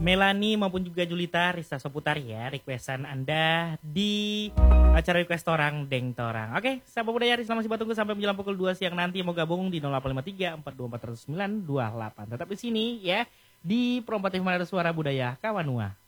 Melani maupun juga Julita, Rista seputar ya requestan Anda di acara request orang Deng Torang. Oke, sahabat budaya Risma masih tunggu sampai menjelang pukul 2 siang nanti mau gabung di 0853 424 928. Tetap di sini ya di Promotif Manado Suara Budaya Kawanua.